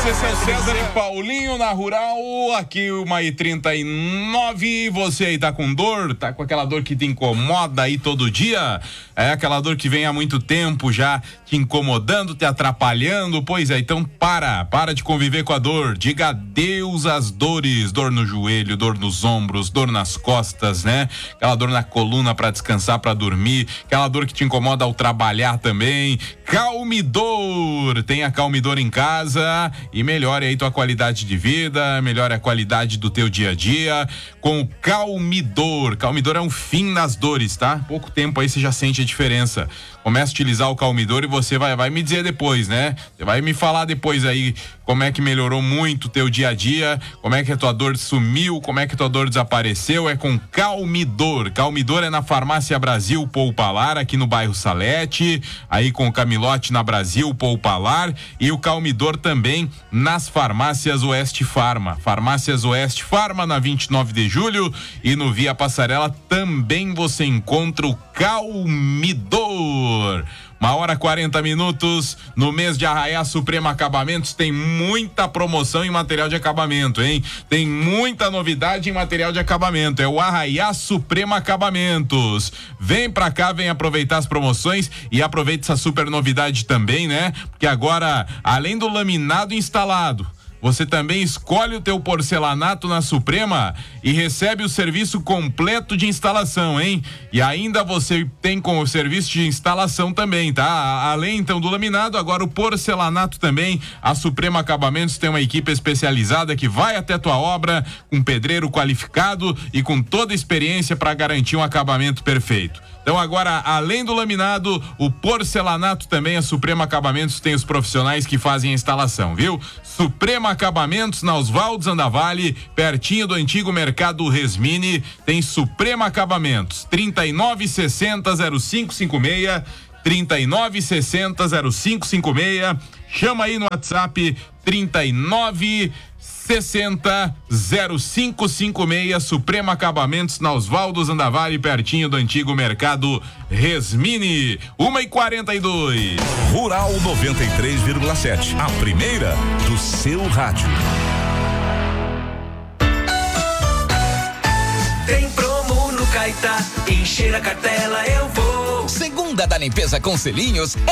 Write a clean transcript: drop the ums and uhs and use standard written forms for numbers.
Esse é o César e Paulinho na Rural, aqui 1h39. Você aí tá com dor? Tá com aquela dor que te incomoda aí todo dia? É aquela dor que vem há muito tempo já te incomodando, te atrapalhando? Pois é, então para de conviver com a dor. Diga adeus às dores. Dor no joelho, dor nos ombros, dor nas costas, né? Aquela dor na coluna pra descansar, pra dormir. Aquela dor que te incomoda ao trabalhar também. Calmidor. Tenha Calmidor em casa e melhore aí tua qualidade de vida, melhore a qualidade do teu dia a dia com o Calmidor. Calmidor é um fim nas dores, tá? Pouco tempo aí você já sente a diferença. Começa a utilizar o Calmidor e você vai me dizer depois, né? Você vai me falar depois aí como é que melhorou muito o teu dia a dia, como é que a tua dor sumiu, como é que a tua dor desapareceu. É com Calmidor. Calmidor é na Farmácia Brasil Poupalar, aqui no bairro Salete, aí com o Camilote na Brasil Poupalar e o Calmidor também nas farmácias Oeste Farma. Farmácias Oeste Farma na 29 de julho e no Via Passarela também você encontra o Calmidor. 1h40 no mês de Arraiá Suprema Acabamentos. Tem muita promoção em material de acabamento, hein? Tem muita novidade em material de acabamento. É o Arraiá Suprema Acabamentos. Vem pra cá, vem aproveitar as promoções e aproveita essa super novidade também, né? Porque agora, além do laminado instalado, você também escolhe o teu porcelanato na Suprema e recebe o serviço completo de instalação, hein? E ainda você tem com o serviço de instalação também, tá? Além então do laminado, agora o porcelanato também. A Suprema Acabamentos tem uma equipe especializada que vai até tua obra com pedreiro qualificado e com toda a experiência para garantir um acabamento perfeito. Então agora, além do laminado, o porcelanato também, a Suprema Acabamentos tem os profissionais que fazem a instalação, viu? Suprema Acabamentos na Oswaldo Zandavalli, pertinho do antigo mercado Resmini, tem Suprema Acabamentos, 3960-0556, 3960-0556, chama aí no WhatsApp 3960-0556, Suprema Acabamentos na Oswaldo Zandavalli, pertinho do antigo mercado Resmini. 1h42. Rural 93,7, a primeira do seu rádio. Tem promo no Caetá, encher a cartela eu vou. Segunda da limpeza com selinhos